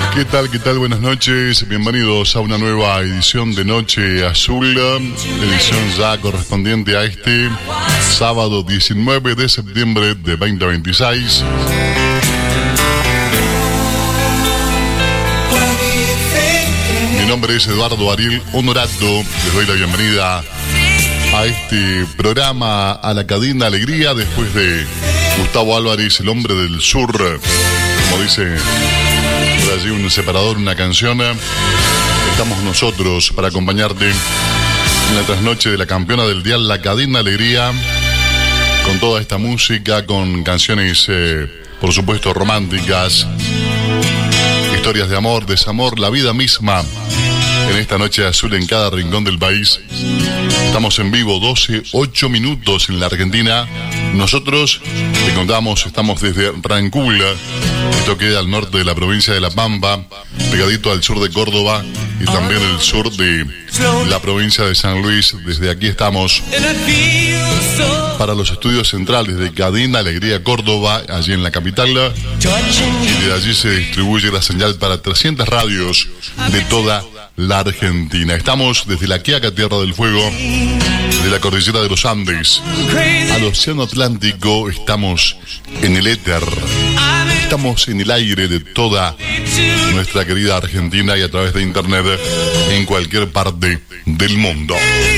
¿Qué tal? ¿Qué tal? Buenas noches. Bienvenidos a una nueva edición de Noche Azul. Edición ya correspondiente a este sábado 19 de septiembre de 2026. Mi nombre es Eduardo Ariel Honorato. Les doy la bienvenida a este programa, a la cadena Alegría, después de Gustavo Álvarez, el hombre del sur, como dice por allí un separador, una canción. Estamos nosotros para acompañarte en la trasnoche de la campeona del dial, la cadena Alegría, con toda esta música, con canciones, por supuesto, románticas, historias de amor, desamor, la vida misma. En esta noche azul en cada rincón del país. Estamos en vivo, 8 minutos en la Argentina. Nosotros, te contamos, estamos desde Rancul. Esto queda al norte de la provincia de La Pampa, pegadito al sur de Córdoba y también el sur de la provincia de San Luis. Desde aquí estamos para los estudios centrales de Cadena Alegría Córdoba, allí en la capital. Y de allí se distribuye la señal para 300 radios de toda la Argentina. Estamos desde la Quiaca, Tierra del Fuego, de la cordillera de los Andes al océano Atlántico. Estamos en el éter, estamos en el aire de toda nuestra querida Argentina y a través de internet en cualquier parte del mundo.